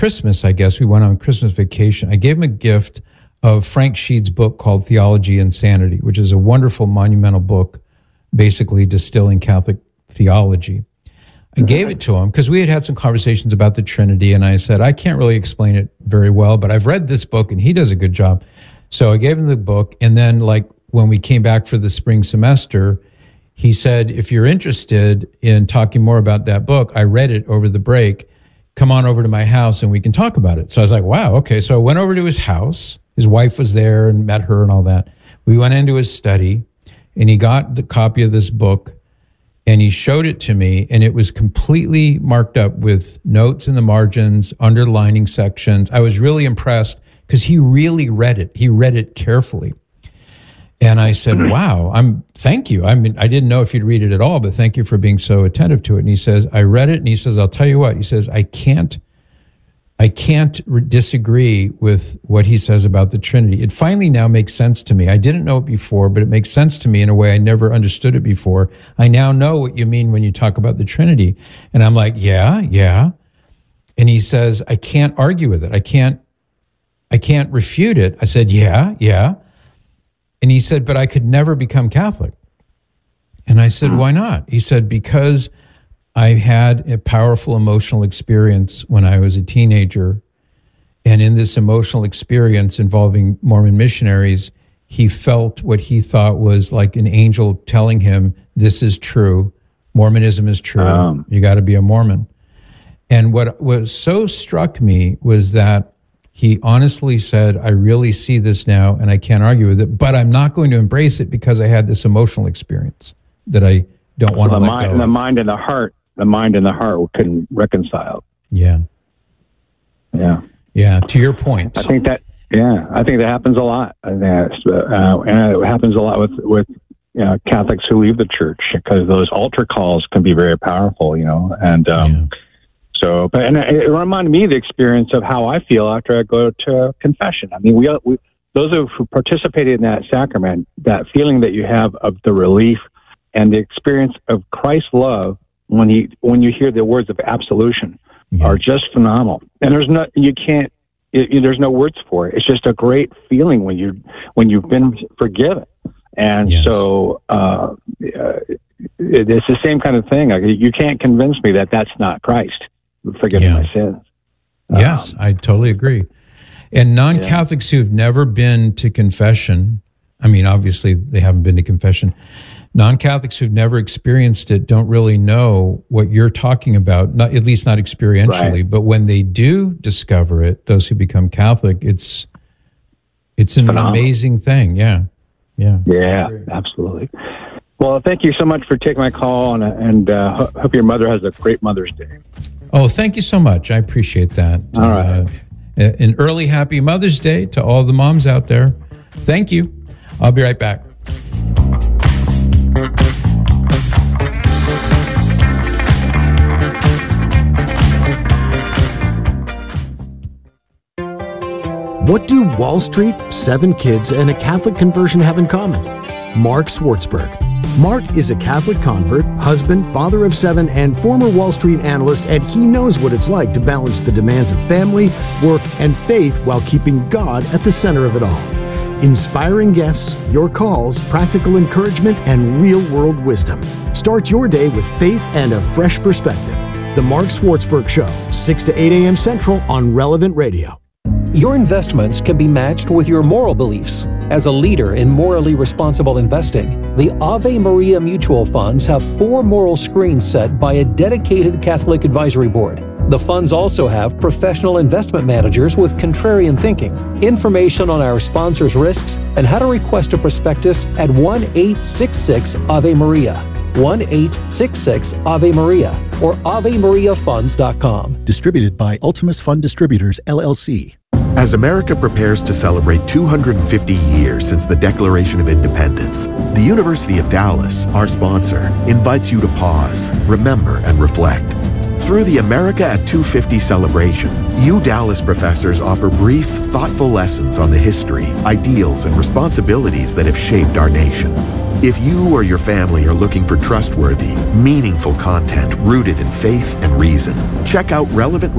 Christmas, I guess, we went on Christmas vacation. I gave him a gift of Frank Sheed's book called Theology and Sanity, which is a wonderful, monumental book, basically distilling Catholic theology. I gave it to him because we had some conversations about the Trinity, and I said, I can't really explain it very well, but I've read this book, and he does a good job. So I gave him the book, and then like when we came back for the spring semester, he said, if you're interested in talking more about that book, I read it over the break, come on over to my house and we can talk about it. So I was like, wow, okay. So I went over to his house. His wife was there and met her and all that. We went into his study, and he got the copy of this book, and he showed it to me, and it was completely marked up with notes in the margins, underlining sections. I was really impressed because he really read it. He read it carefully. And I said, wow, thank you. I mean, I didn't know if you'd read it at all, but thank you for being so attentive to it. And he says, I read it, and he says, I'll tell you what. He says, I can't disagree with what he says about the Trinity. It finally now makes sense to me. I didn't know it before, but it makes sense to me in a way I never understood it before. I now know what you mean when you talk about the Trinity. And I'm like, yeah. And he says, I can't argue with it. I can't refute it. I said, yeah. And he said, but I could never become Catholic. And I said, why not? He said, because I had a powerful emotional experience when I was a teenager. And in this emotional experience involving Mormon missionaries, he felt what he thought was like an angel telling him, this is true. Mormonism is true. You got to be a Mormon. And what was so struck me was that he honestly said, I really see this now and I can't argue with it, but I'm not going to embrace it because I had this emotional experience that I don't want to let go of. The mind and the heart couldn't reconcile. Yeah. To your point. I think that happens a lot. And it happens a lot with Catholics who leave the church, because those altar calls can be very powerful, So, but it reminded me of the experience of how I feel after I go to confession. I mean, we those who participated in that sacrament, that feeling that you have of the relief and the experience of Christ's love when you hear the words of absolution are just phenomenal. And there's no words for it. It's just a great feeling when you've been forgiven. And so it's the same kind of thing. You can't convince me that that's not Christ forgiving my sins. Yes, I totally agree. And non-Catholics who've never been to confession, I mean, obviously they haven't been to confession. Non-Catholics who've never experienced it don't really know what you're talking about, at least not experientially. Right. But when they do discover it, those who become Catholic, it's an amazing thing. Yeah, absolutely. Well, thank you so much for taking my call, and hope your mother has a great Mother's Day. Oh, thank you so much. I appreciate that. All right. An early happy Mother's Day to all the moms out there. Thank you. I'll be right back. What do Wall Street, 7 kids, and a Catholic conversion have in common? Mark Swartzberg. Mark is a Catholic convert, husband, father of 7, and former Wall Street analyst, and he knows what it's like to balance the demands of family, work, and faith while keeping God at the center of it all. Inspiring guests, your calls, practical encouragement, and real-world wisdom. Start your day with faith and a fresh perspective. The Mark Swartzberg Show, 6 to 8 a.m. Central on Relevant Radio. Your investments can be matched with your moral beliefs. As a leader in morally responsible investing, the Ave Maria Mutual Funds have 4 moral screens set by a dedicated Catholic advisory board. The funds also have professional investment managers with contrarian thinking. Information on our sponsors' risks and how to request a prospectus at 1-866-AVE-MARIA, 1-866-AVE-MARIA, or AveMariaFunds.com. Distributed by Ultimus Fund Distributors, LLC. As America prepares to celebrate 250 years since the Declaration of Independence, the University of Dallas, our sponsor, invites you to pause, remember, and reflect. Through the America at 250 celebration, Dallas professors offer brief, thoughtful lessons on the history, ideals, and responsibilities that have shaped our nation. If you or your family are looking for trustworthy, meaningful content rooted in faith and reason, check out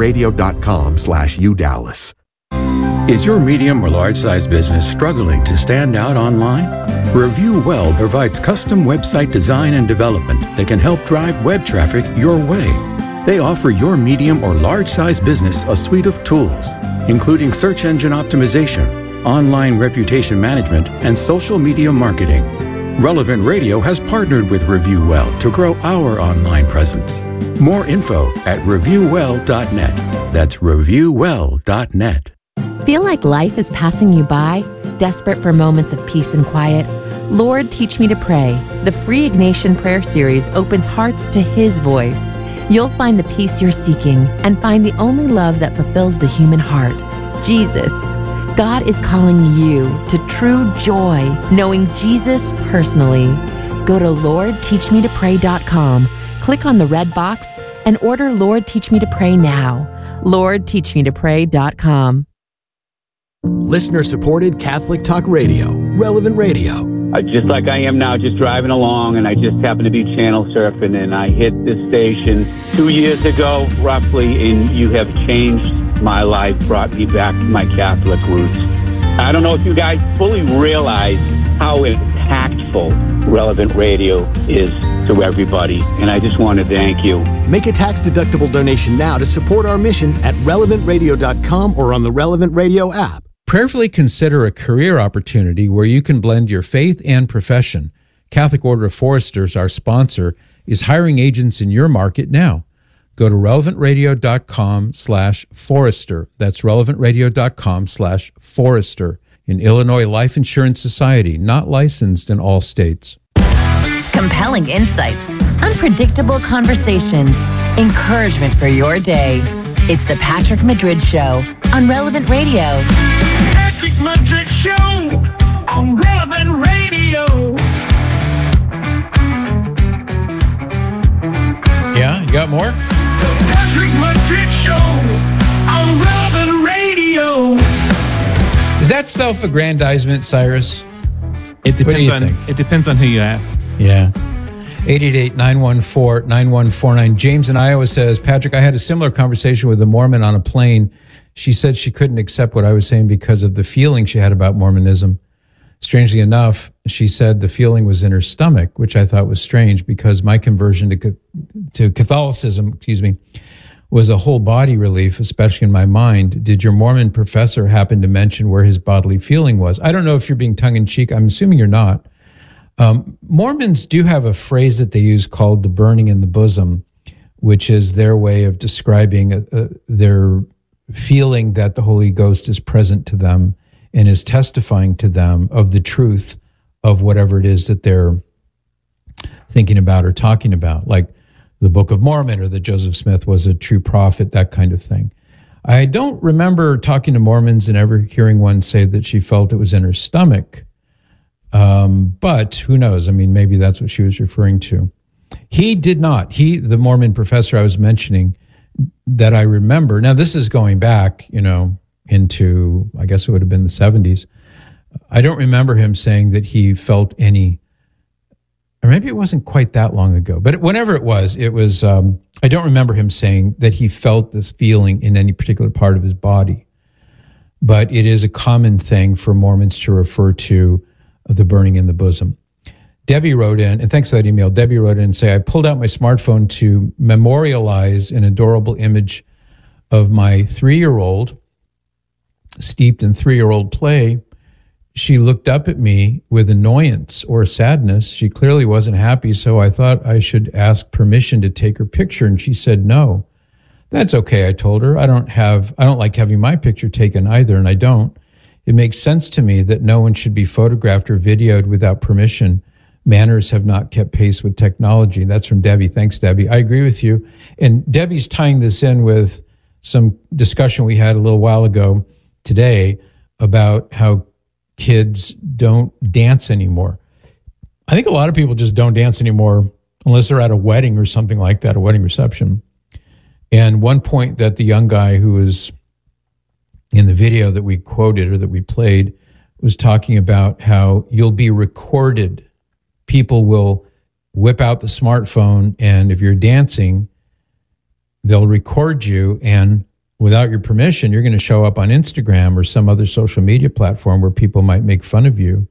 relevantradio.com/UDallas. Is your medium or large-size business struggling to stand out online? Review Well provides custom website design and development that can help drive web traffic your way. They offer your medium or large-size business a suite of tools, including search engine optimization, online reputation management, and social media marketing. Relevant Radio has partnered with Review Well to grow our online presence. More info at reviewwell.net. That's reviewwell.net. Feel like life is passing you by? Desperate for moments of peace and quiet? Lord, Teach Me to Pray. The free Ignatian Prayer Series opens hearts to His voice. You'll find the peace you're seeking and find the only love that fulfills the human heart, Jesus. God is calling you to true joy, knowing Jesus personally. Go to LordTeachMeToPray.com, click on the red box, and order Lord Teach Me to Pray now. LordTeachMeToPray.com. Listener-supported Catholic Talk Radio, Relevant Radio. Just like I am now, just driving along, and I just happened to be channel surfing, and I hit this station 2 years ago, roughly, and you have changed my life, brought me back to my Catholic roots. I don't know if you guys fully realize how impactful Relevant Radio is to everybody, and I just want to thank you. Make a tax-deductible donation now to support our mission at relevantradio.com or on the Relevant Radio app. Prayerfully consider a career opportunity where you can blend your faith and profession. Catholic Order of Foresters, our sponsor, is hiring agents in your market now. Go to relevantradio.com/Forester. That's relevantradio.com/Forester. An Illinois Life Insurance Society, not licensed in all states. Compelling insights, unpredictable conversations, encouragement for your day. It's the Patrick Madrid Show on Relevant Radio. Patrick Madrid Show on Relevant Radio. Yeah, you got more? The Patrick Madrid Show on Relevant Radio. Is that self-aggrandizement, Cyrus? It depends on who you ask. Yeah. 888-914-9149. James in Iowa says, Patrick, I had a similar conversation with a Mormon on a plane. She said she couldn't accept what I was saying because of the feeling she had about Mormonism. Strangely enough, she said the feeling was in her stomach, which I thought was strange because my conversion to Catholicism, was a whole body relief, especially in my mind. Did your Mormon professor happen to mention where his bodily feeling was? I don't know if you're being tongue-in-cheek. I'm assuming you're not. Mormons do have a phrase that they use called the burning in the bosom, which is their way of describing their feeling that the Holy Ghost is present to them and is testifying to them of the truth of whatever it is that they're thinking about or talking about, like the Book of Mormon or that Joseph Smith was a true prophet, that kind of thing. I don't remember talking to Mormons and ever hearing one say that she felt it was in her stomach. But who knows? I mean, maybe that's what she was referring to. He did not. The Mormon professor I was mentioning that I remember, now this is going back, into, I guess it would have been the 70s. I don't remember him saying that he felt any, or maybe it wasn't quite that long ago, but whenever it was, I don't remember him saying that he felt this feeling in any particular part of his body. But it is a common thing for Mormons to refer to the burning in the bosom. Debbie wrote in, and thanks for that email, Debbie wrote in and say, I pulled out my smartphone to memorialize an adorable image of my 3-year-old, steeped in 3-year-old play. She looked up at me with annoyance or sadness. She clearly wasn't happy, so I thought I should ask permission to take her picture, and she said no. That's okay, I told her. I don't like having my picture taken either, and I don't. It makes sense to me that no one should be photographed or videoed without permission. Manners have not kept pace with technology. That's from Debbie. Thanks, Debbie. I agree with you. And Debbie's tying this in with some discussion we had a little while ago today about how kids don't dance anymore. I think a lot of people just don't dance anymore unless they're at a wedding or something like that, a wedding reception. And one point that the young guy who was in the video that we quoted or that we played was talking about how you'll be recorded. People will whip out the smartphone, and if you're dancing, they'll record you, and without your permission, you're going to show up on Instagram or some other social media platform where people might make fun of you.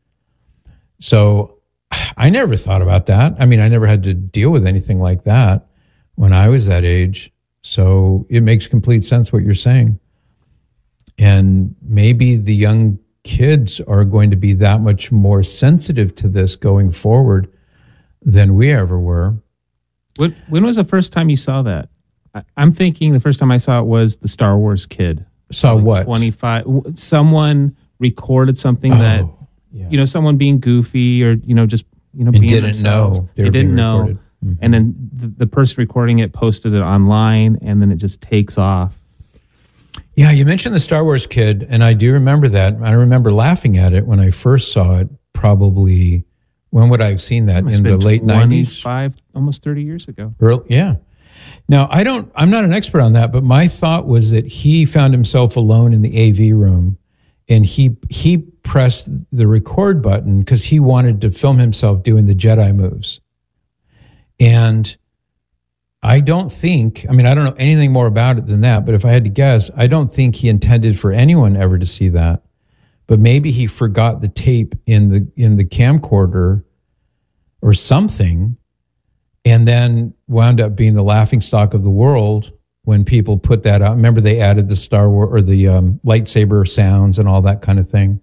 So I never thought about that. I mean, I never had to deal with anything like that when I was that age. So it makes complete sense what you're saying. And maybe the young kids are going to be that much more sensitive to this going forward than we ever were. When was the first time you saw that? I'm thinking the first time I saw it was the Star Wars kid. Saw what? 25. Someone recorded something that, someone being goofy or, just, being didn't know. They didn't know. Mm-hmm. And then the person recording it posted it online, and then it just takes off. Yeah, you mentioned the Star Wars kid, and I do remember that. I remember laughing at it when I first saw it, probably, when would I have seen that? In the late 90s? 25, almost 30 years ago. Yeah. Now, I'm not an expert on that, but my thought was that he found himself alone in the AV room, and he pressed the record button because he wanted to film himself doing the Jedi moves. And I don't know anything more about it than that, but if I had to guess, I don't think he intended for anyone ever to see that. But maybe he forgot the tape in the camcorder or something, and then wound up being the laughingstock of the world when people put that out. Remember, they added the Star Wars or the lightsaber sounds and all that kind of thing.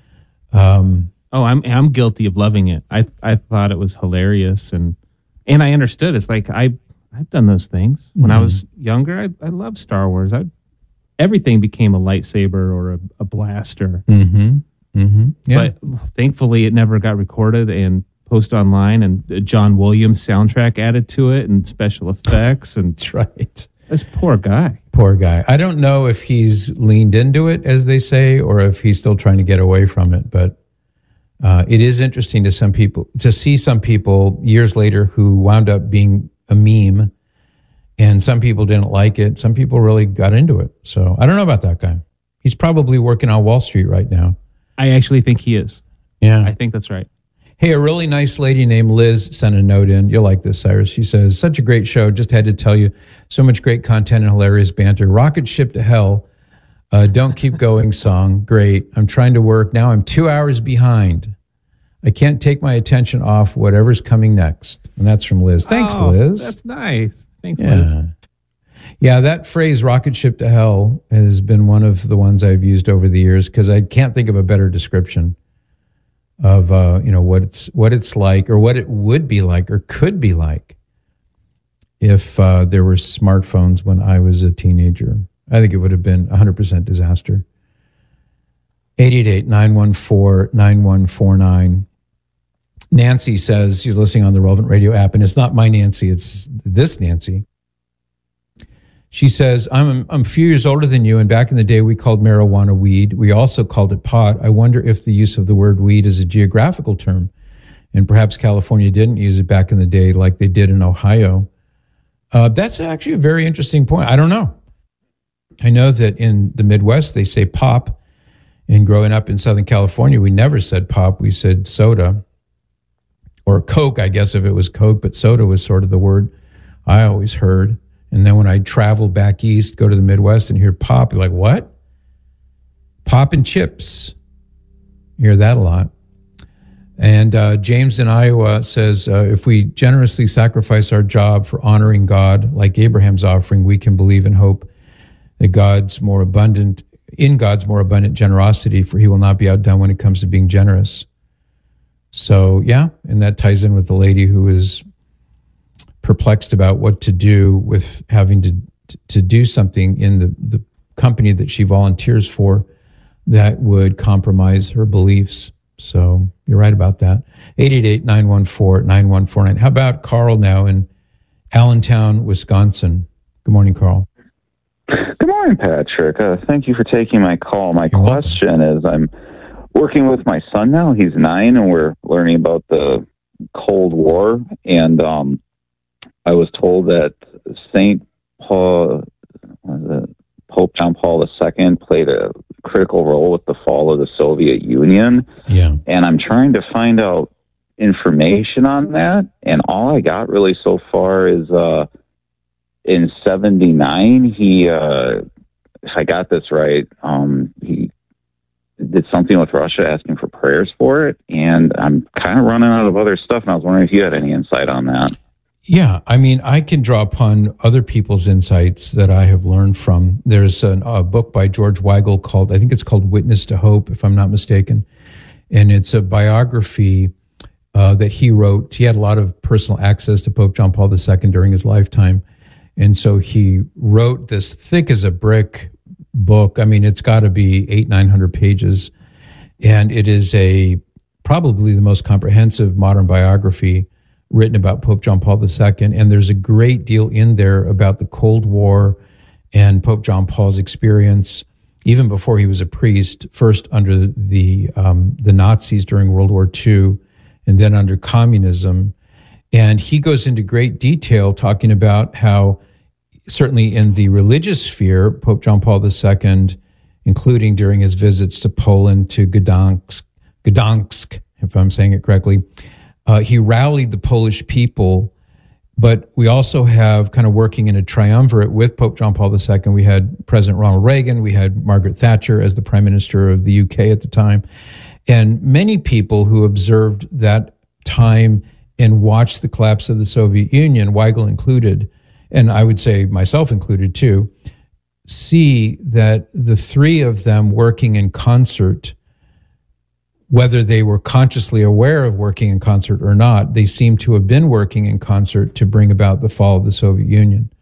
I'm guilty of loving it. I thought it was hilarious, and I understood. It's like I've done those things when I was younger. I loved Star Wars. Everything became a lightsaber or a blaster. Mm-hmm. Mm-hmm. Yeah. But thankfully, it never got recorded and posted online. And John Williams soundtrack added to it and special effects. And that's right. This poor guy. Poor guy. I don't know if he's leaned into it, as they say, or if he's still trying to get away from it. But it is interesting to see some people years later who wound up being a meme. And some people didn't like it. Some people really got into it. So I don't know about that guy. He's probably working on Wall Street right now. I actually think he is. Yeah. I think that's right. Hey, a really nice lady named Liz sent a note in. You'll like this, Cyrus. She says, such a great show. Just had to tell you, so much great content and hilarious banter. Rocket ship to hell. Don't keep going song. Great. I'm trying to work. Now I'm 2 hours behind. I can't take my attention off whatever's coming next. And that's from Liz. Thanks, Liz. That's nice. Thanks, Liz. Yeah, that phrase, rocket ship to hell, has been one of the ones I've used over the years because I can't think of a better description of what it's like or what it would be like or could be like if there were smartphones when I was a teenager. I think it would have been 100% disaster. 888-914-9149. Nancy says she's listening on the Relevant Radio app, and it's not my Nancy, it's this Nancy. She says, I'm a few years older than you, and back in the day we called marijuana weed. We also called it pot. I wonder if the use of the word weed is a geographical term, and perhaps California didn't use it back in the day like they did in Ohio. That's actually a very interesting point. I don't know. I know that in the Midwest they say pop, and growing up in Southern California we never said pop, we said soda. Or Coke, I guess, if it was Coke, but soda was sort of the word I always heard. And then when I travel back east, go to the Midwest and hear pop, you're like, what? Pop and chips. You hear that a lot. And James in Iowa says, if we generously sacrifice our job for honoring God, like Abraham's offering, we can believe and hope that God's more abundant generosity, for he will not be outdone when it comes to being generous. So, yeah, and that ties in with the lady who is perplexed about what to do with having to do something in the company that she volunteers for that would compromise her beliefs. So you're right about that. 888-914-9149. How about Carl now in Allentown, Wisconsin? Good morning, Carl. Good morning, Patrick. Thank you for taking my call. My question is, I'm working with my son now. He's 9, and we're learning about the Cold War. And I was told that St. Pope John Paul II played a critical role with the fall of the Soviet Union. Yeah. And I'm trying to find out information on that. And all I got really so far is in 79, he, if I got this right, he did something with Russia asking for prayers for it. And I'm kind of running out of other stuff. And I was wondering if you had any insight on that. Yeah, I mean, I can draw upon other people's insights that I have learned from. There's a book by George Weigel called, I think it's called Witness to Hope, if I'm not mistaken. And it's a biography that he wrote. He had a lot of personal access to Pope John Paul II during his lifetime. And so he wrote this thick as a brick book. I mean, it's got to be 800-900 pages. And it is probably the most comprehensive modern biography written about Pope John Paul II. And there's a great deal in there about the Cold War and Pope John Paul's experience, even before he was a priest, first under the Nazis during World War II, and then under communism. And he goes into great detail talking about how, certainly in the religious sphere, Pope John Paul II, including during his visits to Poland, to Gdansk, if I'm saying it correctly, he rallied the Polish people. But we also have, kind of working in a triumvirate with Pope John Paul II, we had President Ronald Reagan, we had Margaret Thatcher as the Prime Minister of the UK at the time, and many people who observed that time and watched the collapse of the Soviet Union, Weigel included, and I would say myself included too, see that the three of them working in concert, whether they were consciously aware of working in concert or not, they seem to have been working in concert to bring about the fall of the Soviet Union.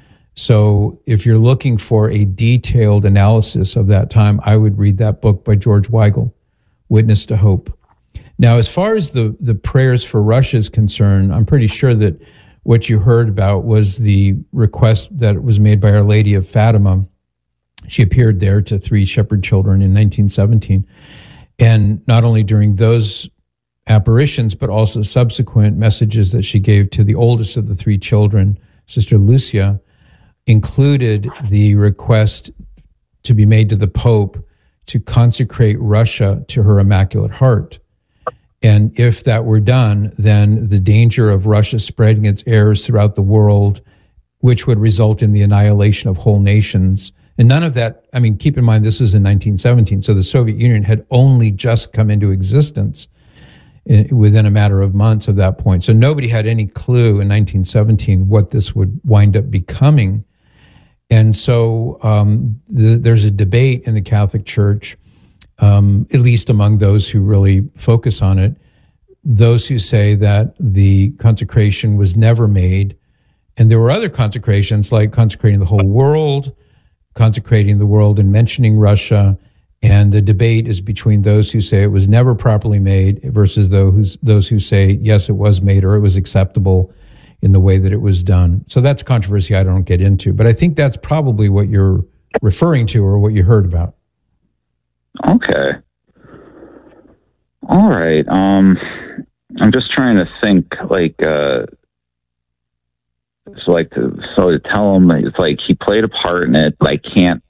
So if you're looking for a detailed analysis of that time, I would read that book by George Weigel, Witness to Hope. Now, as far as the prayers for Russia is concerned, I'm pretty sure that what you heard about was the request that was made by Our Lady of Fatima. She appeared there to 3 shepherd children in 1917. And not only during those apparitions, but also subsequent messages that she gave to the oldest of the 3 children, Sister Lucia, included the request to be made to the Pope to consecrate Russia to her Immaculate Heart. And if that were done, then the danger of Russia spreading its errors throughout the world, which would result in the annihilation of whole nations. And none of that, I mean, keep in mind, this was in 1917, so the Soviet Union had only just come into existence within a matter of months of that point. So nobody had any clue in 1917 what this would wind up becoming. And so there's a debate in the Catholic Church, at least among those who really focus on it, those who say that the consecration was never made. And there were other consecrations, like consecrating the whole world, consecrating the world and mentioning Russia. And the debate is between those who say it was never properly made versus those who say, yes, it was made, or it was acceptable in the way that it was done. So that's a controversy I don't get into. But I think that's probably what you're referring to or what you heard about. Okay. All right. I'm just trying to think, to tell him, it's like he played a part in it, but I can't,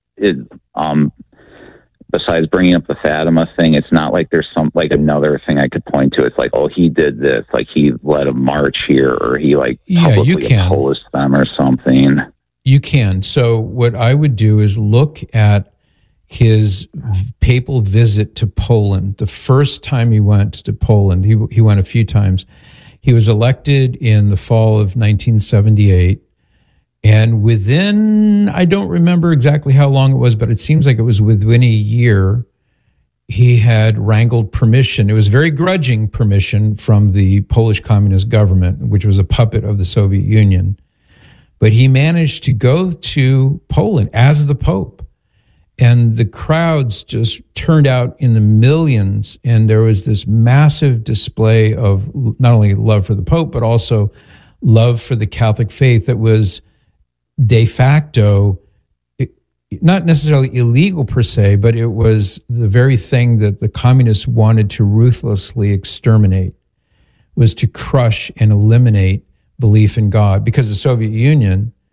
besides bringing up the Fatima thing, it's not like there's another thing I could point to. It's like, oh, he did this, like he led a march here, or he publicly opposed them or something. You can. So what I would do is look at his papal visit to Poland. The first time he went to Poland, he went a few times. He was elected in the fall of 1978. And within, I don't remember exactly how long it was, but it seems like it was within a year, he had wrangled permission. It was very grudging permission from the Polish communist government, which was a puppet of the Soviet Union. But he managed to go to Poland as the Pope. And the crowds just turned out in the millions. And there was this massive display of not only love for the Pope, but also love for the Catholic faith that was de facto, not necessarily illegal per se, but it was the very thing that the communists wanted to ruthlessly exterminate, was to crush and eliminate belief in God. Because the Soviet Union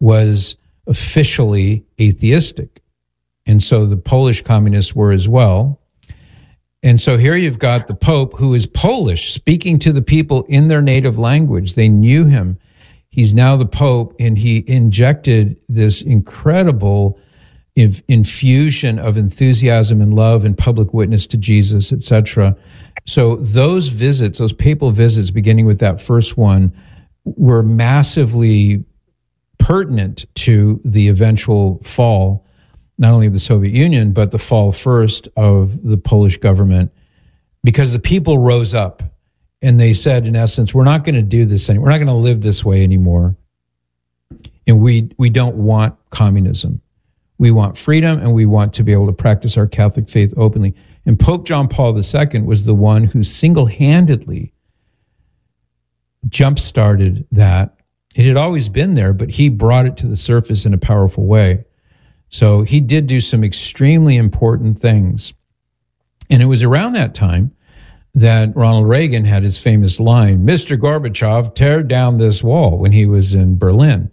was officially atheistic. And so the Polish communists were as well. And so here you've got the Pope, who is Polish, speaking to the people in their native language. They knew him. He's now the Pope, and he injected this incredible infusion of enthusiasm and love and public witness to Jesus, etc. So those visits, those papal visits, beginning with that first one, were massively pertinent to the eventual fall, not only of the Soviet Union, but the fall first of the Polish government, because the people rose up and they said, in essence, we're not going to do this anymore. We're not going to live this way anymore. And we don't want communism. We want freedom, and we want to be able to practice our Catholic faith openly. And Pope John Paul II was the one who single-handedly jump-started that. It had always been there, but he brought it to the surface in a powerful way. So he did do some extremely important things. And it was around that time that Ronald Reagan had his famous line, "Mr. Gorbachev, tear down this wall," when he was in Berlin.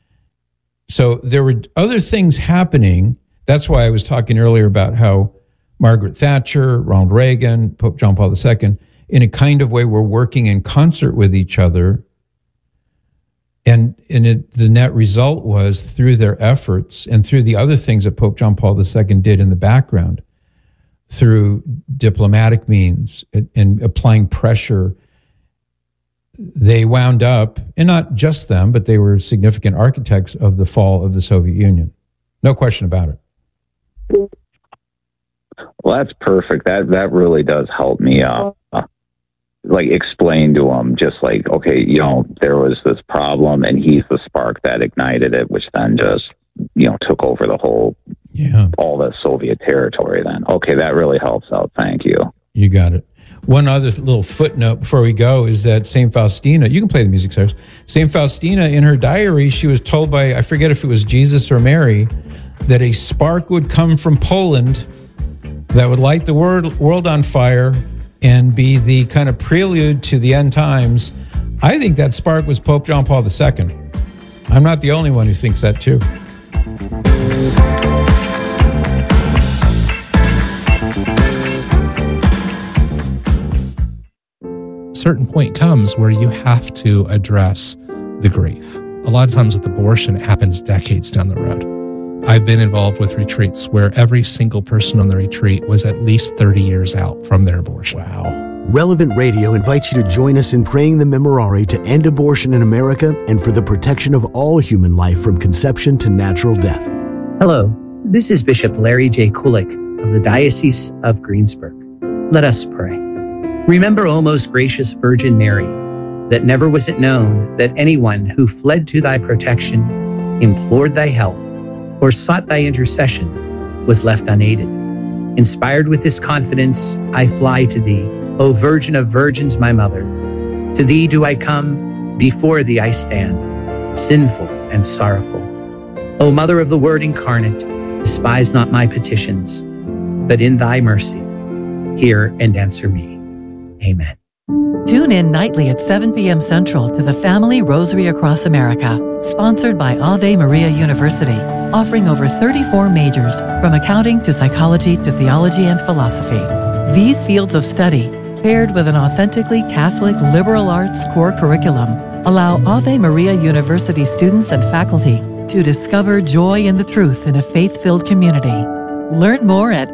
So there were other things happening. That's why I was talking earlier about how Margaret Thatcher, Ronald Reagan, Pope John Paul II, in a kind of way, were working in concert with each other. And the net result was, through their efforts and through the other things that Pope John Paul II did in the background, through diplomatic means and applying pressure, they wound up, and not just them, but they were significant architects of the fall of the Soviet Union. No question about it. Well, that's perfect. That really does help me like explain to them, just like, okay, you know, there was this problem and he's the spark that ignited it, which then just, you know, took over the whole, all the Soviet territory then. Okay, that really helps out. Thank you. You got it. One other little footnote before we go is that St. Faustina, you can play the music, Cyrus. St. Faustina, in her diary, she was told by, I forget if it was Jesus or Mary, that a spark would come from Poland that would light the world on fire and be the kind of prelude to the end times. I think that spark was Pope John Paul II. I'm not the only one who thinks that too. A certain point comes where you have to address the grief. A lot of times with abortion, it happens decades down the road. I've been involved with retreats where every single person on the retreat was at least 30 years out from their abortion. Wow. Relevant Radio invites you to join us in praying the Memorare to end abortion in America and for the protection of all human life from conception to natural death. Hello, this is Bishop Larry J. Kulik of the Diocese of Greensburg. Let us pray. Remember, O most gracious Virgin Mary, that never was it known that anyone who fled to thy protection, implored thy help, or sought thy intercession was left unaided. Inspired with this confidence, I fly to thee, O Virgin of Virgins, my mother. To thee do I come, before thee I stand, sinful and sorrowful. O Mother of the Word incarnate, despise not my petitions, but in thy mercy, hear and answer me. Amen. Tune in nightly at 7 p.m. Central to the Family Rosary Across America, sponsored by Ave Maria University, offering over 34 majors, from accounting to psychology to theology and philosophy. These fields of study, paired with an authentically Catholic liberal arts core curriculum, allow Ave Maria University students and faculty to discover joy in the truth in a faith-filled community. Learn more at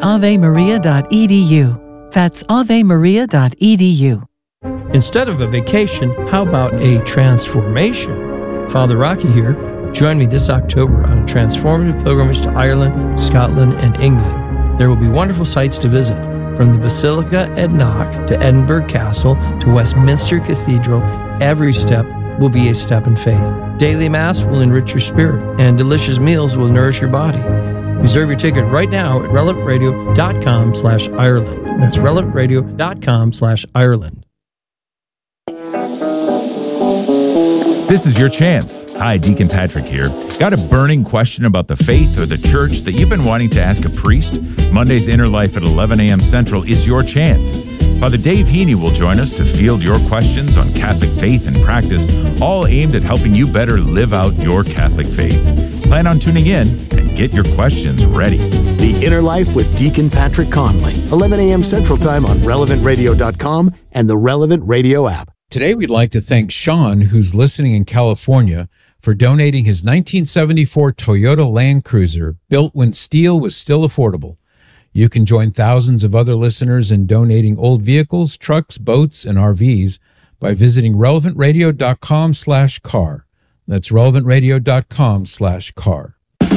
avemaria.edu. That's avemaria.edu. Instead of a vacation, how about a transformation? Father Rocky here. Join me this October on a transformative pilgrimage to Ireland, Scotland, and England. There will be wonderful sights to visit, from the Basilica at Knock to Edinburgh Castle to Westminster Cathedral. Every step will be a step in faith. Daily Mass will enrich your spirit, and delicious meals will nourish your body. Reserve your ticket right now at relevantradio.com/Ireland. That's relevantradio.com/Ireland. This is your chance. Hi, Deacon Patrick here. Got a burning question about the faith or the church that you've been wanting to ask a priest? Monday's Inner Life at 11 a.m. Central is your chance. Father Dave Heaney will join us to field your questions on Catholic faith and practice, all aimed at helping you better live out your Catholic faith. Plan on tuning in and get your questions ready. The Inner Life with Deacon Patrick Conley, 11 a.m. Central Time on RelevantRadio.com and the Relevant Radio app. Today, we'd like to thank Sean, who's listening in California, for donating his 1974 Toyota Land Cruiser, built when steel was still affordable. You can join thousands of other listeners in donating old vehicles, trucks, boats, and RVs by visiting relevantradio.com/car. That's relevantradio.com/car.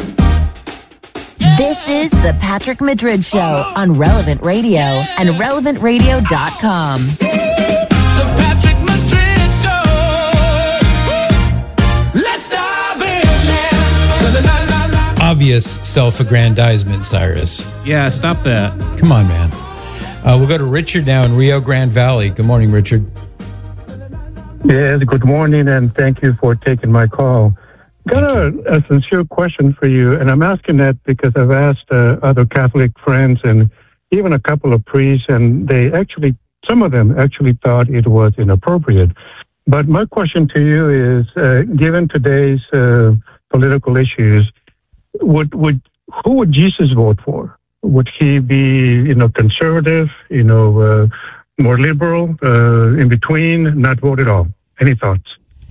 This is the Patrick Madrid Show on Relevant Radio and relevantradio.com. The Patrick Madrid Show. Let's dive in there. Obvious self-aggrandizement, Cyrus. Yeah, stop that. Come on, man. We'll go to Richard now in Rio Grande Valley. Good morning, Richard. Yes, good morning, and thank you for taking my call. Got a sincere question for you, and I'm asking that because I've asked other Catholic friends and even a couple of priests, and some of them actually thought it was inappropriate. But my question to you is, given today's political issues, who would Jesus vote for? Would he be, conservative, more liberal, in between, not vote at all? Any thoughts?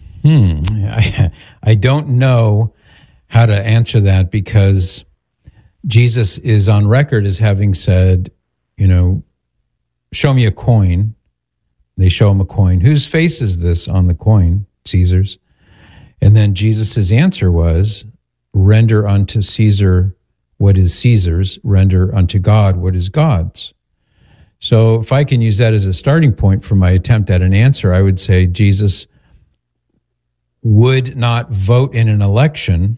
I don't know how to answer that because Jesus is on record as having said, show me a coin. They show him a coin. Whose face is this on the coin? Caesar's. And then Jesus' answer was, render unto Caesar what is Caesar's, render unto God what is God's. So if I can use that as a starting point for my attempt at an answer, I would say Jesus would not vote in an election.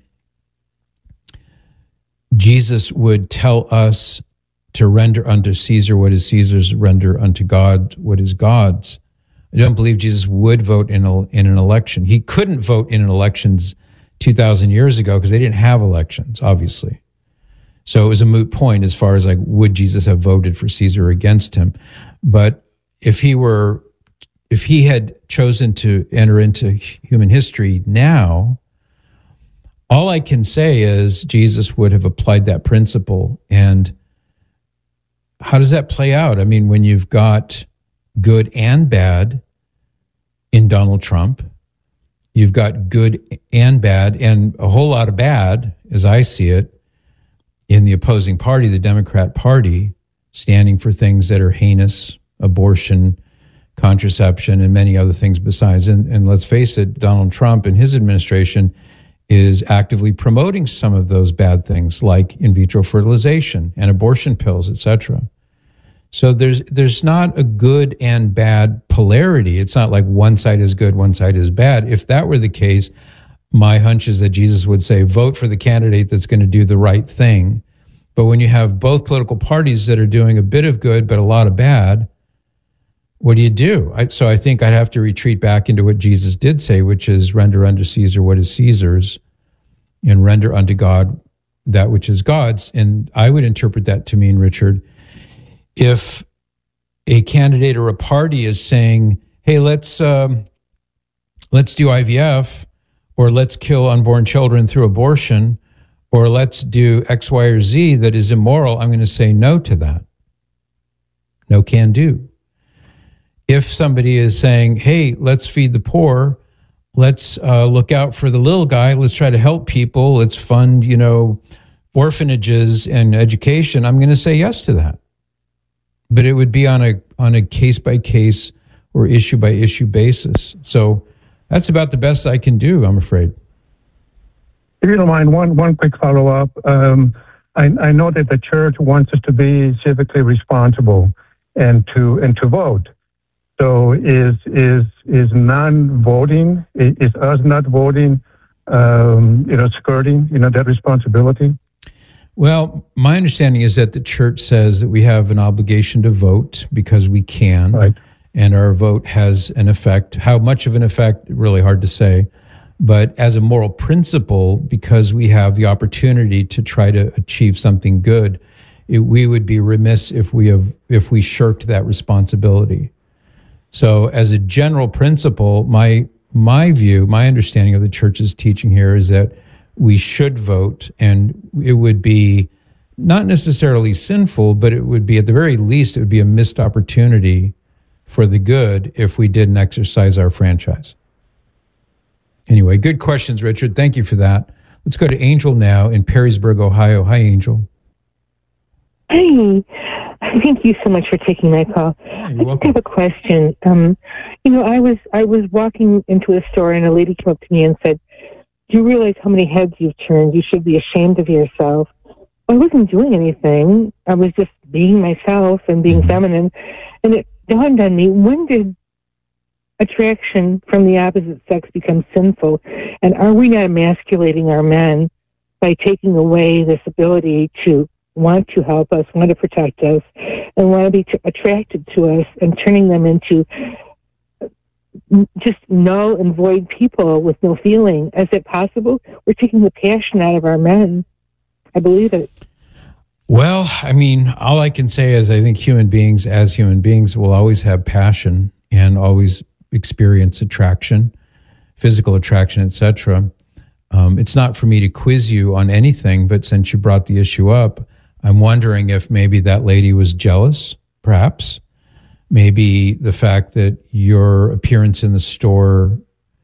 Jesus would tell us to render unto Caesar what is Caesar's, render unto God what is God's. I don't believe Jesus would vote in an election. He couldn't vote in elections 2,000 years ago because they didn't have elections, obviously. So it was a moot point as far as would Jesus have voted for Caesar or against him? But if he had chosen to enter into human history now, all I can say is Jesus would have applied that principle. And how does that play out? I mean, when you've got good and bad in Donald Trump, you've got good and bad and a whole lot of bad, as I see it, in the opposing party, the Democrat Party, standing for things that are heinous, abortion, contraception, and many other things besides. And let's face it, Donald Trump and his administration is actively promoting some of those bad things like in vitro fertilization and abortion pills, etc. So there's not a good and bad polarity. It's not like one side is good, one side is bad. If that were the case, my hunch is that Jesus would say, vote for the candidate that's going to do the right thing. But when you have both political parties that are doing a bit of good but a lot of bad, what do? So I think I'd have to retreat back into what Jesus did say, which is render unto Caesar what is Caesar's and render unto God that which is God's. And I would interpret that to mean, Richard, if a candidate or a party is saying, hey, let's do IVF, or let's kill unborn children through abortion, or let's do X, Y, or Z that is immoral, I'm going to say no to that. No can do. If somebody is saying, hey, let's feed the poor, let's look out for the little guy, let's try to help people, let's fund, orphanages and education, I'm going to say yes to that. But it would be on a case-by-case or issue-by-issue basis. So that's about the best I can do, I'm afraid. If you don't mind, one quick follow-up. I know that the church wants us to be civically responsible and to vote. So is non-voting, is us not voting, skirting, that responsibility? Well, my understanding is that the church says that we have an obligation to vote because we can, right, and our vote has an effect. How much of an effect, really hard to say. But as a moral principle, because we have the opportunity to try to achieve something good, we would be remiss if we shirked that responsibility. So as a general principle, my view, my understanding of the church's teaching here is that we should vote, and it would be not necessarily sinful, but it would be, at the very least, it would be a missed opportunity for the good if we didn't exercise our franchise. Anyway, good questions, Richard. Thank you for that. Let's go to Angel now in Perrysburg, Ohio. Hi, Angel. Hi. Thank you so much for taking my call. I just have a question. I was walking into a store and a lady came up to me and said, "Do you realize how many heads you've turned? You should be ashamed of yourself." I wasn't doing anything. I was just being myself and being feminine. And it dawned on me, when did attraction from the opposite sex become sinful? And are we not emasculating our men by taking away this ability to want to help us, want to protect us, and want to be attracted to us, and turning them into just null and void people with no feeling? Is it possible? We're taking the passion out of our men. I believe it. Well, I mean, all I can say is I think human beings, as human beings, will always have passion and always experience attraction, physical attraction, etc. It's not for me to quiz you on anything, but since you brought the issue up, I'm wondering if maybe that lady was jealous, perhaps. Maybe the fact that your appearance in the store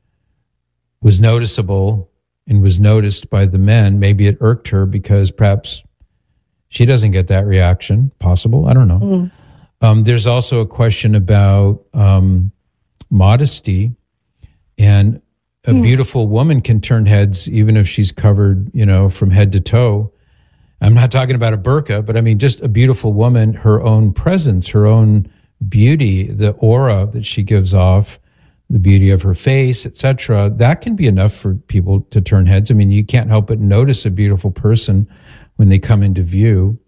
was noticeable and was noticed by the men, maybe it irked her because perhaps she doesn't get that reaction. Possible. I don't know. There's also a question about modesty, and a beautiful woman can turn heads even if she's covered, from head to toe. I'm not talking about a burqa, but I mean just a beautiful woman, her own presence, her own beauty, the aura that she gives off, the beauty of her face, etc. That can be enough for people to turn heads. I mean, you can't help but notice a beautiful person when they come into view.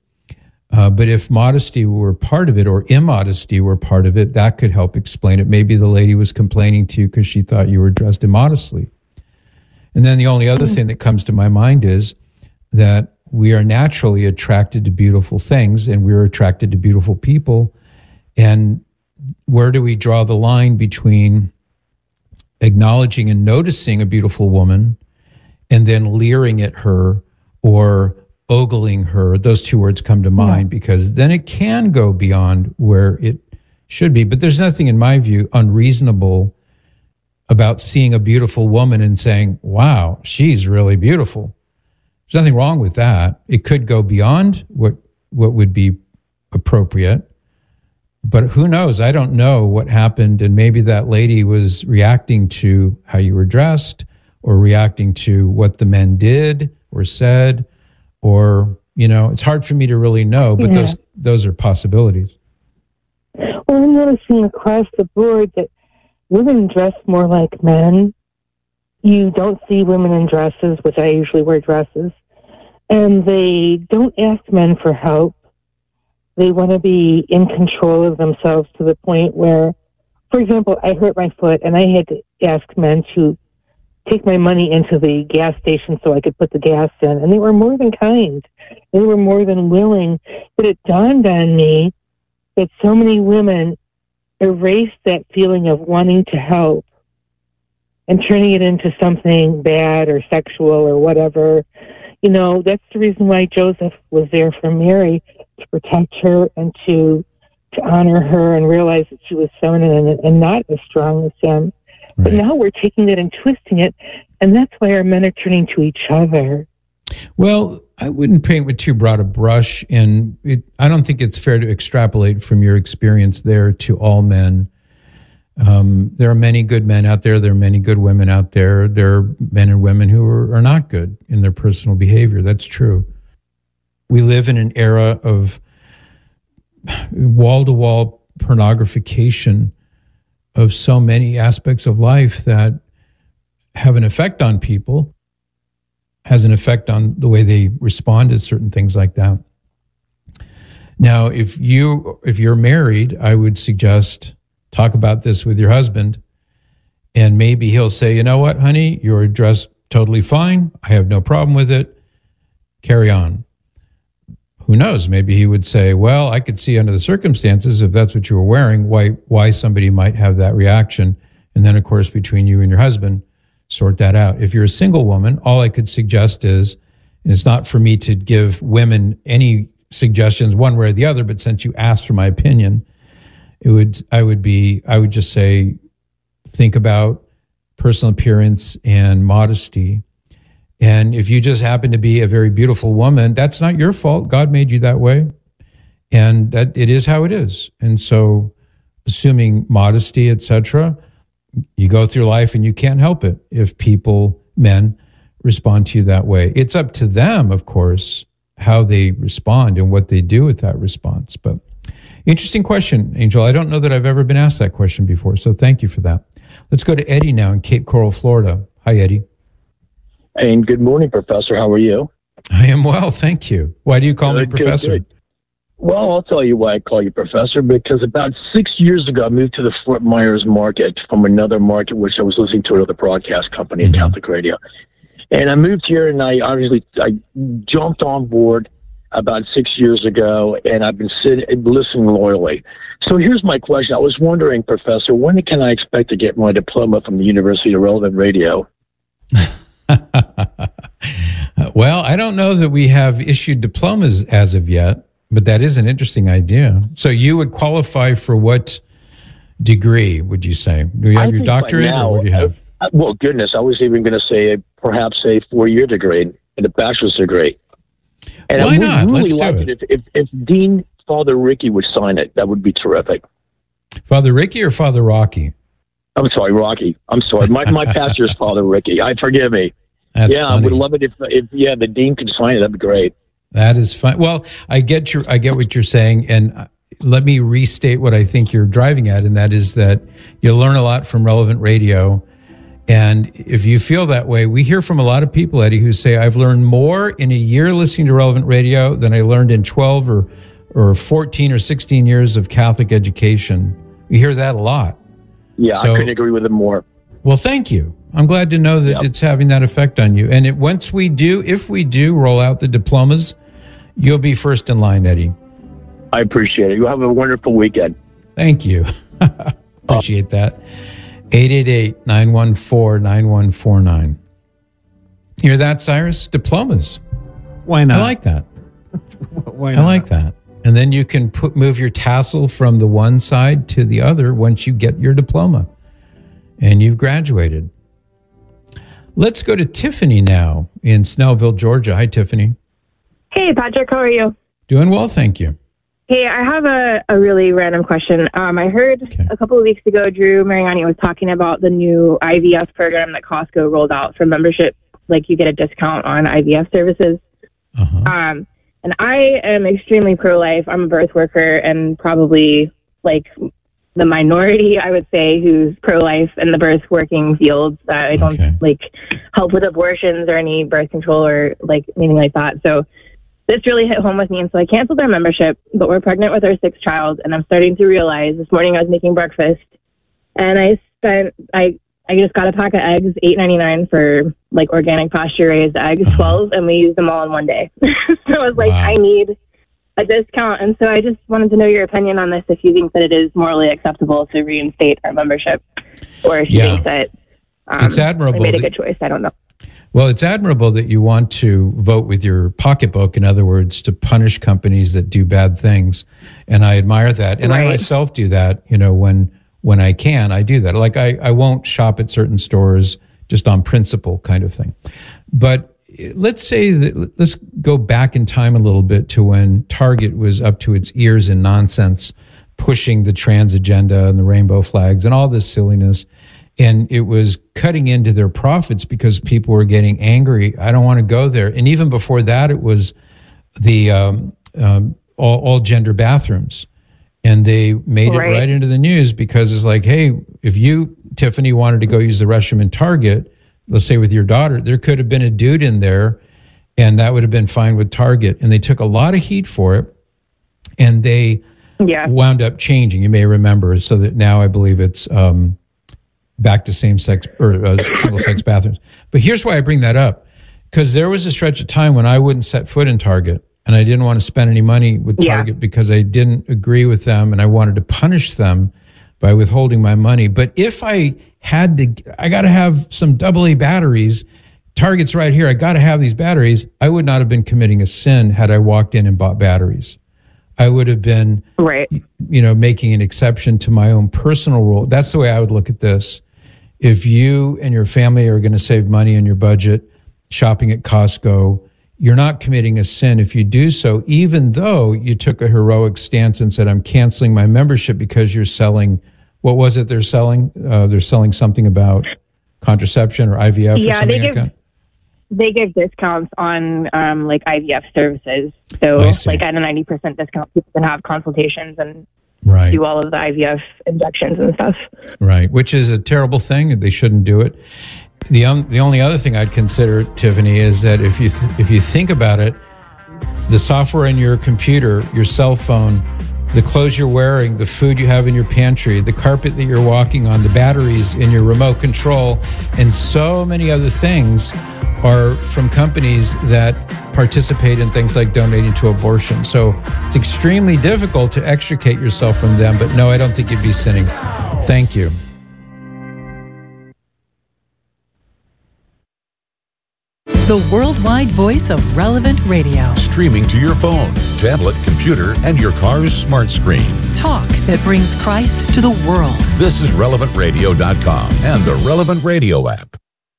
But if modesty were part of it, or immodesty were part of it, that could help explain it. Maybe the lady was complaining to you because she thought you were dressed immodestly. And then the only other thing that comes to my mind is that we are naturally attracted to beautiful things, and we're attracted to beautiful people. And where do we draw the line between acknowledging and noticing a beautiful woman and then leering at her or ogling her? Those two words come to mind, because then it can go beyond where it should be. But there's nothing, in my view, unreasonable about seeing a beautiful woman and saying, wow, she's really beautiful. There's nothing wrong with that. It could go beyond what would be appropriate. But who knows? I don't know what happened. And maybe that lady was reacting to how you were dressed, or reacting to what the men did or said, or, it's hard for me to really know, but those are possibilities. Well, I'm noticing across the board that women dress more like men. You don't see women in dresses, which I usually wear dresses, and they don't ask men for help. They want to be in control of themselves to the point where, for example, I hurt my foot and I had to ask men to take my money into the gas station so I could put the gas in. And they were more than kind. They were more than willing. But it dawned on me that so many women erase that feeling of wanting to help and turning it into something bad or sexual or whatever. That's the reason why Joseph was there for Mary, to protect her and to honor her and realize that she was feminine and not as strong as him. Right. But now we're taking it and twisting it, and that's why our men are turning to each other. Well, I wouldn't paint with too broad a brush, and I don't think it's fair to extrapolate from your experience there to all men. There are many good men out there. There are many good women out there. There are men and women who are not good in their personal behavior. That's true. We live in an era of wall-to-wall pornographication of so many aspects of life that have an effect on people, has an effect on the way they respond to certain things like that. Now, if you're married, I would suggest talk about this with your husband, and maybe he'll say, you know what, honey, you're dressed totally fine. I have no problem with it. Carry on. who knows? Maybe he would say, well, I could see under the circumstances, if that's what you were wearing, why somebody might have that reaction. And then, of course, between you and your husband, sort that out. If you're a single woman, all I could suggest is, and it's not for me to give women any suggestions one way or the other, but since you asked for my opinion, I would just say, think about personal appearance and modesty. And if you just happen to be a very beautiful woman, that's not your fault. God made you that way. And that it is how it is. And so assuming modesty, etc., you go through life and you can't help it if men respond to you that way. It's up to them, of course, how they respond and what they do with that response. But interesting question, Angel. I don't know that I've ever been asked that question before, so thank you for that. Let's go to Eddie now in Cape Coral, Florida. Hi, Eddie. And good morning, Professor. How are you? I am well, thank you. Why do you call me Professor? Good. Well, I'll tell you why I call you Professor, because about 6 years ago, I moved to the Fort Myers market from another market, which I was listening to another broadcast company in Catholic radio. And I moved here, and I jumped on board about 6 years ago, and I've been listening loyally. So here's my question. I was wondering, Professor, when can I expect to get my diploma from the University of Relevant Radio? Well, I don't know that we have issued diplomas as of yet, but that is an interesting idea. So you would qualify for what degree, would you say? Do you have your doctorate, or what do you have? Well, goodness, I was even going to say perhaps a 4-year degree and a bachelor's degree. And Why not? Really Let's like do it. If Dean Father Ricky would sign it, that would be terrific. Father Ricky or Father Rocky? I'm sorry, Rocky. I'm sorry. My pastor's Father Ricky. Forgive me. That's funny. I would love it if the Dean could sign it. That'd be great. That is fine. Well, I get what you're saying, and let me restate what I think you're driving at, and that is that you'll learn a lot from Relevant Radio. And if you feel that way, we hear from a lot of people, Eddie, who say, I've learned more in a year listening to Relevant Radio than I learned in 12 or 14 or 16 years of Catholic education. You hear that a lot. Yeah, I couldn't agree with it more. Well, thank you. I'm glad to know that it's having that effect on you. And if we do roll out the diplomas, you'll be first in line, Eddie. I appreciate it. You have a wonderful weekend. Thank you. Appreciate that. 888-914-9149. Hear that, Cyrus? Diplomas. Why not? I like that. Why I not? like that. And then you can move your tassel from the one side to the other once you get your diploma and you've graduated. Let's go to Tiffany now in Snellville, Georgia. Hi, Tiffany. Hey, Patrick. How are you? Doing well, thank you. Hey, I have a really random question. I heard a couple of weeks ago, Drew Mariani was talking about the new IVF program that Costco rolled out for membership. Like, you get a discount on IVF services. And I am extremely pro-life. I'm a birth worker and probably like the minority, I would say, who's pro-life in the birth working field. I don't help with abortions or any birth control or anything like that. So this really hit home with me. And so I canceled our membership, but we're pregnant with our 6th child. And I'm starting to realize this morning I was making breakfast and I just got a pack of eggs, $8.99 for organic pasture raised eggs, 12, and we used them all in one day. So I was like, I need a discount. And so I just wanted to know your opinion on this, if you think that it is morally acceptable to reinstate our membership, or if you think that it's admirable. we made a good choice. I don't know. Well, it's admirable that you want to vote with your pocketbook, in other words, to punish companies that do bad things. And I admire that. And I myself do that, when I can, I do that. Like I won't shop at certain stores just on principle kind of thing. But let's go back in time a little bit to when Target was up to its ears in nonsense, pushing the trans agenda and the rainbow flags and all this silliness. And it was cutting into their profits because people were getting angry. I don't want to go there. And even before that, it was the all gender bathrooms. And they made it right into the news because it's like, hey, if you, Tiffany, wanted to go use the restroom in Target, let's say with your daughter, there could have been a dude in there and that would have been fine with Target. And they took a lot of heat for it and they wound up changing. You may remember, so that now I believe it's back to same-sex or single-sex bathrooms. But here's why I bring that up. Because there was a stretch of time when I wouldn't set foot in Target. and I didn't want to spend any money with Target because I didn't agree with them, and I wanted to punish them by withholding my money. But if I had to, I got to have some AA batteries. Target's right here. I got to have these batteries. I would not have been committing a sin had I walked in and bought batteries. I would have been, making an exception to my own personal rule. That's the way I would look at this. If you and your family are going to save money in your budget, shopping at Costco, you're not committing a sin if you do so, even though you took a heroic stance and said, I'm canceling my membership because you're selling, what was it they're selling? They're selling something about contraception or IVF or something like that? They give discounts on like IVF services. So like at a 90% discount, people can have consultations and do all of the IVF injections and stuff. Right, which is a terrible thing. They shouldn't do it. The only other thing I'd consider, Tiffany, is that if you think about it, the software in your computer, your cell phone, the clothes you're wearing, the food you have in your pantry, the carpet that you're walking on, the batteries in your remote control, and so many other things are from companies that participate in things like donating to abortion. So it's extremely difficult to extricate yourself from them. But no, I don't think you'd be sinning. Thank you. The worldwide voice of Relevant Radio. Streaming to your phone, tablet, computer, and your car's smart screen. Talk that brings Christ to the world. This is RelevantRadio.com and the Relevant Radio app.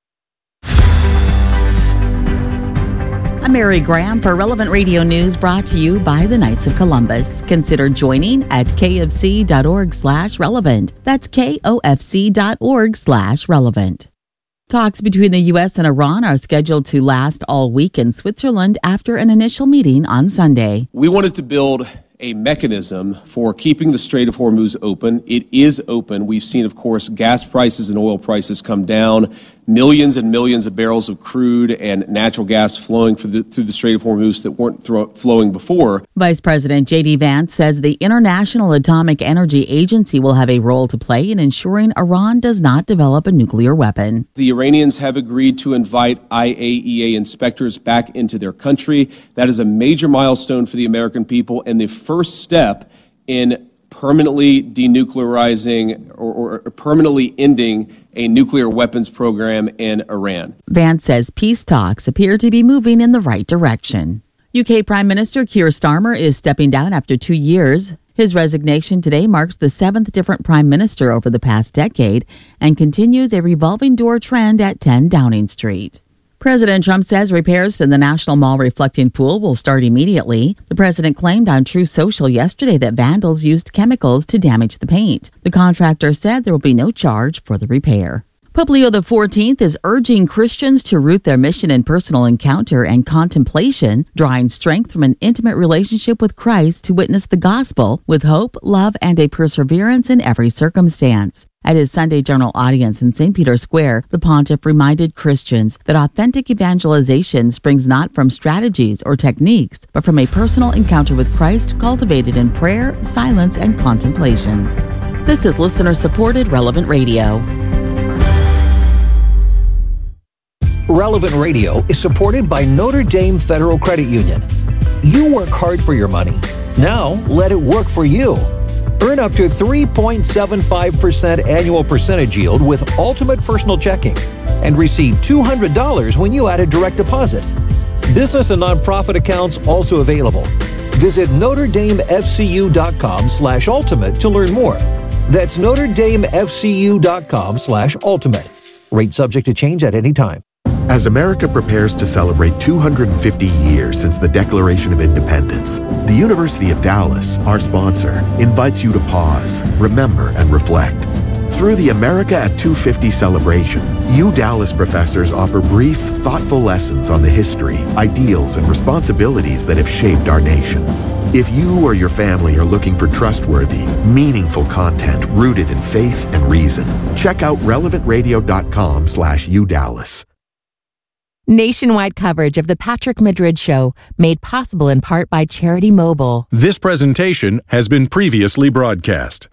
I'm Mary Graham for Relevant Radio News, brought to you by the Knights of Columbus. Consider joining at kfc.org/relevant. That's kofc.org/relevant. Talks between the U.S. and Iran are scheduled to last all week in Switzerland after an initial meeting on Sunday. We wanted to build a mechanism for keeping the Strait of Hormuz open. It is open. We've seen, of course, gas prices and oil prices come down, millions and millions of barrels of crude and natural gas flowing through the Strait of Hormuz that weren't flowing before. Vice President J.D. Vance says the International Atomic Energy Agency will have a role to play in ensuring Iran does not develop a nuclear weapon. The Iranians have agreed to invite IAEA inspectors back into their country. That is a major milestone for the American people and the first step in permanently denuclearizing or permanently ending a nuclear weapons program in Iran. Vance says peace talks appear to be moving in the right direction. UK Prime Minister Keir Starmer is stepping down after 2 years. His resignation today marks the 7th different prime minister over the past decade and continues a revolving door trend at 10 Downing Street. President Trump says repairs to the National Mall Reflecting Pool will start immediately. The president claimed on Truth Social yesterday that vandals used chemicals to damage the paint. The contractor said there will be no charge for the repair. Pope Leo XIV is urging Christians to root their mission in personal encounter and contemplation, drawing strength from an intimate relationship with Christ to witness the gospel with hope, love, and a perseverance in every circumstance. At his Sunday Journal audience in St. Peter's Square, the pontiff reminded Christians that authentic evangelization springs not from strategies or techniques, but from a personal encounter with Christ cultivated in prayer, silence, and contemplation. This is listener-supported Relevant Radio. Relevant Radio is supported by Notre Dame Federal Credit Union. You work hard for your money. Now let it work for you. Earn up to 3.75% annual percentage yield with Ultimate Personal Checking and receive $200 when you add a direct deposit. Business and nonprofit accounts also available. Visit NotreDameFCU.com/ultimate to learn more. That's NotreDameFCU.com/ultimate. Rate subject to change at any time. As America prepares to celebrate 250 years since the Declaration of Independence, the University of Dallas, our sponsor, invites you to pause, remember, and reflect. Through the America at 250 celebration, Dallas professors offer brief, thoughtful lessons on the history, ideals, and responsibilities that have shaped our nation. If you or your family are looking for trustworthy, meaningful content rooted in faith and reason, check out relevantradio.com/UDallas. Nationwide coverage of The Patrick Madrid Show, made possible in part by Charity Mobile. This presentation has been previously broadcast.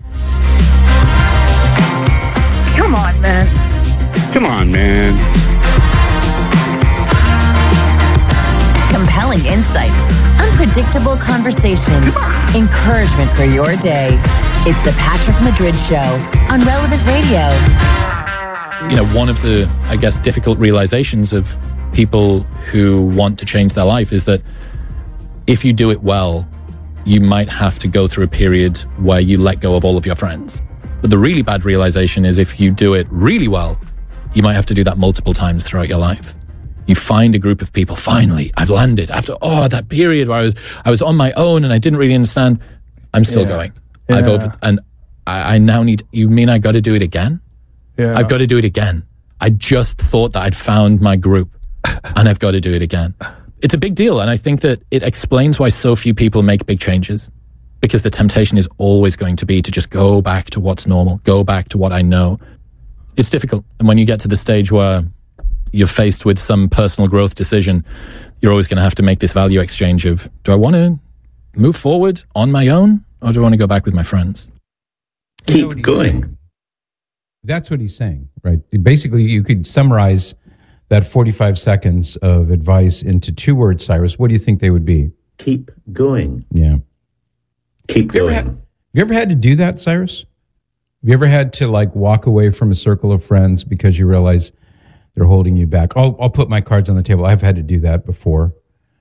Come on, man. Come on, man. Compelling insights, unpredictable conversations, encouragement for your day. It's the Patrick Madrid Show on Relevant Radio. You know, one of the, I guess, difficult realizations of people who want to change their life is that if you do it well, you might have to go through a period where you let go of all of your friends. But the really bad realization is if you do it really well, you might have to do that multiple times throughout your life. You find a group of people, finally, I've landed after, that period where I was on my own and I didn't really understand. I'm still going. I now need, you mean I got to do it again? Yeah. I've got to do it again. I just thought that I'd found my group and I've got to do it again. It's a big deal. And I think that it explains why so few people make big changes, because the temptation is always going to be to just go back to what's normal, go back to what I know. It's difficult. And when you get to the stage where you're faced with some personal growth decision, you're always going to have to make this value exchange of, do I want to move forward on my own or do I want to go back with my friends? Keep going. That's what he's saying, right? Basically, you could summarize that 45 seconds of advice into 2 words, Cyrus. What do you think they would be? Keep going. Yeah. Keep going. Have you ever had to do that, Cyrus? Have you ever had to walk away from a circle of friends because you realize they're holding you back? I'll put my cards on the table. I've had to do that before.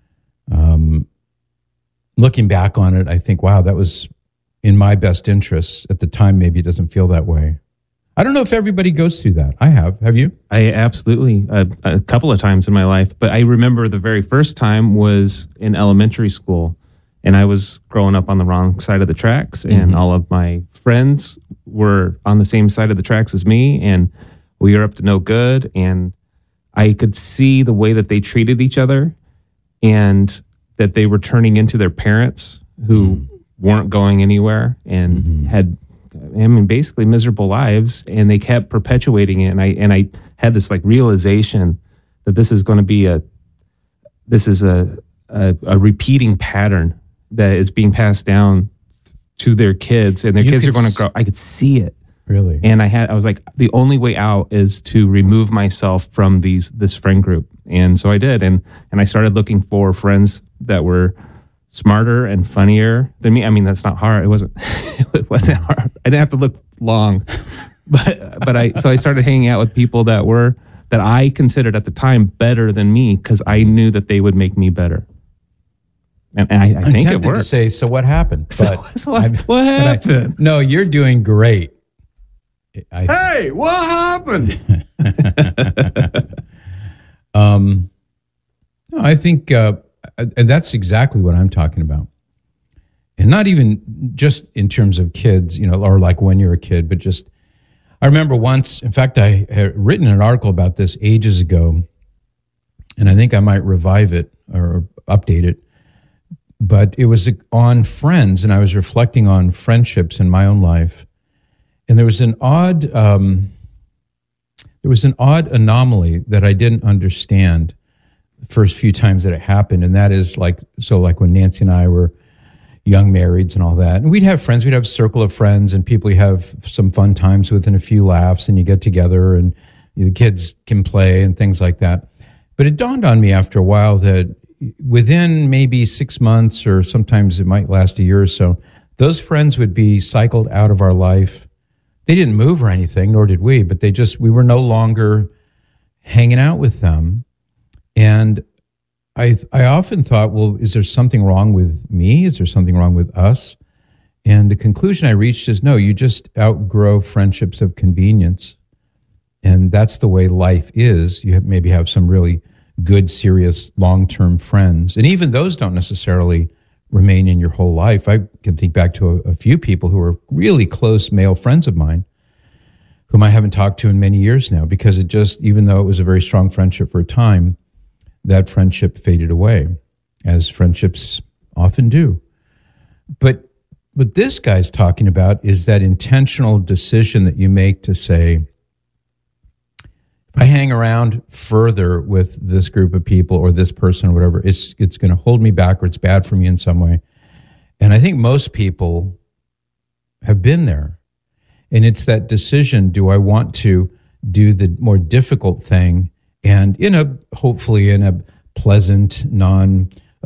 Looking back on it, I think, wow, that was in my best interests. At the time, maybe it doesn't feel that way. I don't know if everybody goes through that. I have. Have you? I absolutely, a couple of times in my life. But I remember the very first time was in elementary school. And I was growing up on the wrong side of the tracks. And all of my friends were on the same side of the tracks as me. And we were up to no good. And I could see the way that they treated each other and that they were turning into their parents who weren't going anywhere and had, basically miserable lives, and they kept perpetuating it. And I had this realization that this is going to be a repeating pattern that is being passed down to their kids, and their kids are going to grow. I could see it. Really? And I was like, the only way out is to remove myself from this friend group. And so I did. And I started looking for friends that were smarter and funnier than me. I mean, that's not hard. It wasn't hard. I didn't have to look long, but I started hanging out with people that I considered at the time better than me, because I knew that they would make me better. And I think it worked. To say, so what happened? But what happened? No, you're doing great. Hey, what happened? No, I think, and that's exactly what I'm talking about. And not even just in terms of kids, or when you're a kid, but just, I remember once, in fact, I had written an article about this ages ago, and I think I might revive it or update it. But it was on friends, and I was reflecting on friendships in my own life. And there was an odd anomaly that I didn't understand the first few times that it happened. And that is like when Nancy and I were young marrieds and all that. And we'd have friends, we'd have a circle of friends and people you have some fun times with and a few laughs, and you get together and the kids can play and things like that. But it dawned on me after a while that within maybe 6 months, or sometimes it might last a year or so, those friends would be cycled out of our life. They didn't move or anything, nor did we, but we were no longer hanging out with them. And I often thought, well, is there something wrong with me? Is there something wrong with us? And the conclusion I reached is, no, you just outgrow friendships of convenience. And that's the way life is. You maybe have some really good, serious, long-term friends. And even those don't necessarily remain in your whole life. I can think back to a few people who are really close male friends of mine whom I haven't talked to in many years now, because even though it was a very strong friendship for a time, that friendship faded away, as friendships often do. But what this guy's talking about is that intentional decision that you make to say, if I hang around further with this group of people or this person or whatever, it's going to hold me back, or it's bad for me in some way. And I think most people have been there. And it's that decision, do I want to do the more difficult thing, and hopefully in a pleasant,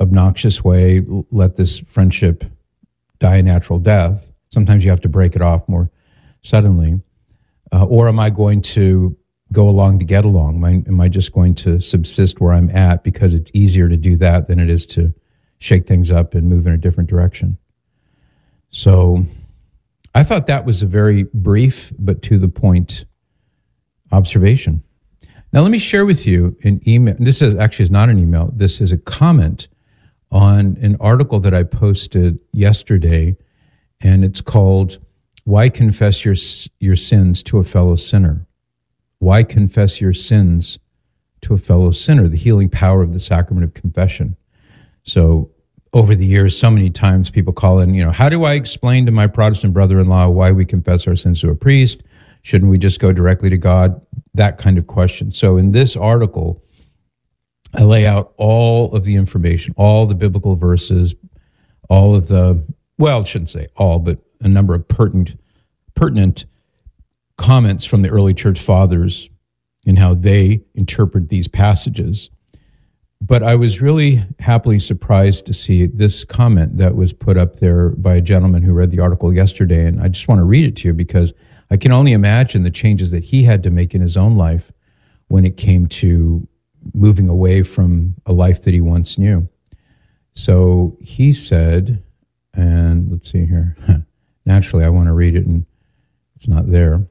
obnoxious way, let this friendship die a natural death. Sometimes you have to break it off more suddenly. Or am I going to go along to get along? Am I just going to subsist where I'm at because it's easier to do that than it is to shake things up and move in a different direction? So I thought that was a very brief but to the point observation. Now let me share with you an email. This is not an email. This is a comment on an article that I posted yesterday, and it's called "Why Confess Your Sins to a Fellow Sinner?" Why confess your sins to a fellow sinner? The healing power of the sacrament of confession. So over the years, so many times people call in, how do I explain to my Protestant brother-in-law why we confess our sins to a priest? Shouldn't we just go directly to God? That kind of question. So in this article, I lay out all of the information, all the biblical verses, all of the, I shouldn't say all, but a number of pertinent comments from the early church fathers and how they interpret these passages. But I was really happily surprised to see this comment that was put up there by a gentleman who read the article yesterday. And I just want to read it to you because I can only imagine the changes that he had to make in his own life when it came to moving away from a life that he once knew. So he said, and let's see here. Naturally, I want to read it and it's not there.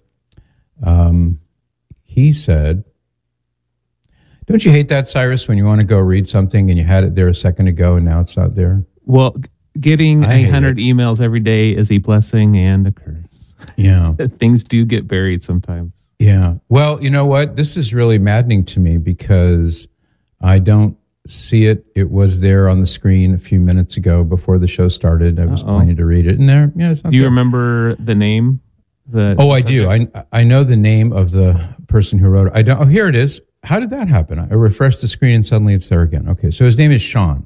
He said, don't you hate that, Cyrus, when you want to go read something and you had it there a second ago and now it's not there? Well, getting 100 emails every day is a blessing and a curse. Yeah. Things do get buried sometimes. Yeah. Well, you know what? This is really maddening to me because I don't see it. It was there on the screen a few minutes ago before the show started. I was planning to read it. And there, it's not Do you there. remember the name? I do. I know the name of the person who wrote it. I don't. Oh, here it is. How did that happen? I refreshed the screen and suddenly it's there again. Okay, so his name is Sean.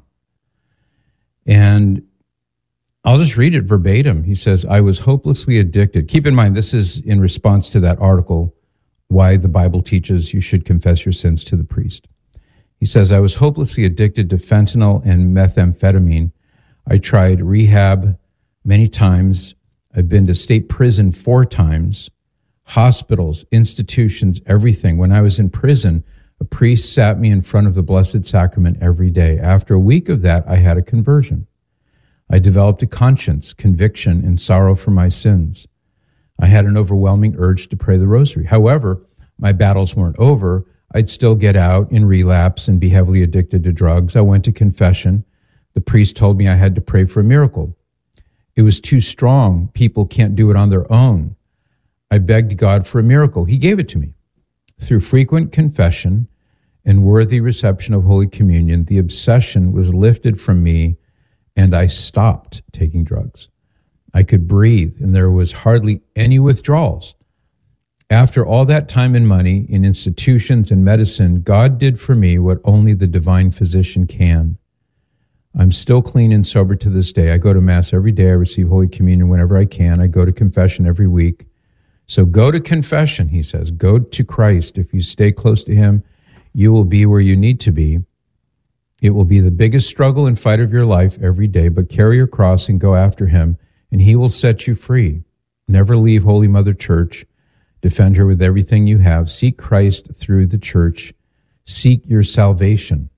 And I'll just read it verbatim. He says, I was hopelessly addicted. Keep in mind, this is in response to that article, Why the Bible Teaches You Should Confess Your Sins to the Priest. He says, I was hopelessly addicted to fentanyl and methamphetamine. I tried rehab many times. I've been to state prison 4 times. Hospitals, institutions, everything. When I was in prison, a priest sat me in front of the Blessed Sacrament every day. After a week of that, I had a conversion. I developed a conscience, conviction, and sorrow for my sins. I had an overwhelming urge to pray the rosary. However, my battles weren't over. I'd still get out in relapse and be heavily addicted to drugs. I went to confession. The priest told me I had to pray for a miracle. It was too strong. People can't do it on their own. I begged God for a miracle. He gave it to me. Through frequent confession and worthy reception of Holy Communion, the obsession was lifted from me and I stopped taking drugs. I could breathe and there was hardly any withdrawals. After all that time and money in institutions and medicine, God did for me what only the divine physician can. I'm still clean and sober to this day. I go to Mass every day. I receive Holy Communion whenever I can. I go to confession every week. So go to confession, he says. Go to Christ. If you stay close to him, you will be where you need to be. It will be the biggest struggle and fight of your life every day, but carry your cross and go after him, and he will set you free. Never leave Holy Mother Church. Defend her with everything you have. Seek Christ through the church. Seek your salvation.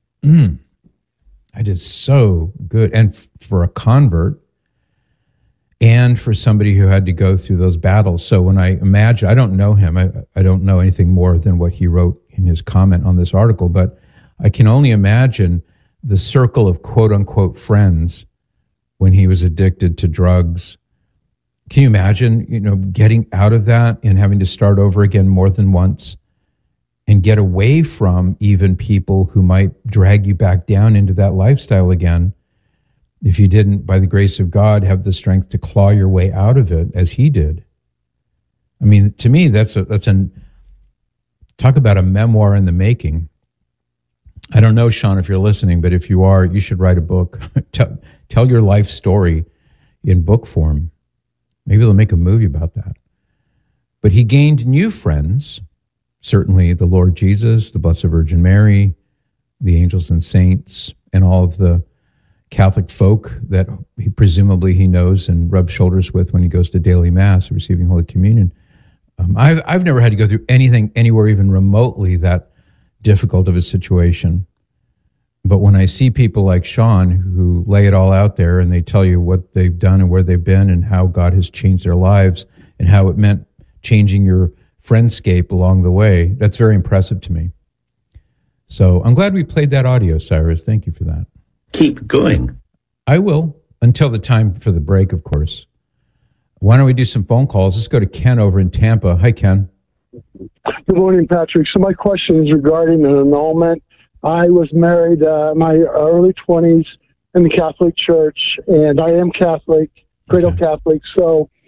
That is so good. And for a convert, and for somebody who had to go through those battles. So when I imagine, I don't know him. I don't know anything more than what he wrote in his comment on this article, but I can only imagine the circle of quote-unquote friends when he was addicted to drugs. Can you imagine, getting out of that and having to start over again more than once and get away from even people who might drag you back down into that lifestyle again? If you didn't, by the grace of God, have the strength to claw your way out of it as he did. I mean, to me, talk about a memoir in the making. I don't know, Sean, if you're listening, but if you are, you should write a book. Tell your life story in book form. Maybe they'll make a movie about that. But he gained new friends, certainly the Lord Jesus, the Blessed Virgin Mary, the angels and saints, and all of the Catholic folk that presumably he knows and rubs shoulders with when he goes to daily mass, receiving Holy Communion. I've never had to go through anything anywhere even remotely that difficult of a situation. But when I see people like Sean who lay it all out there and they tell you what they've done and where they've been and how God has changed their lives and how it meant changing your friendscape along the way, that's very impressive to me. So I'm glad we played that audio, Cyrus. Thank you for that. Keep going. I will, until the time for the break, of course. Why don't we do some phone calls? Let's go to Ken over in Tampa. Hi, Ken. Good morning, Patrick. So my question is regarding an annulment. I was married in my early 20s in the Catholic Church, and I am Catholic, cradle Catholic. So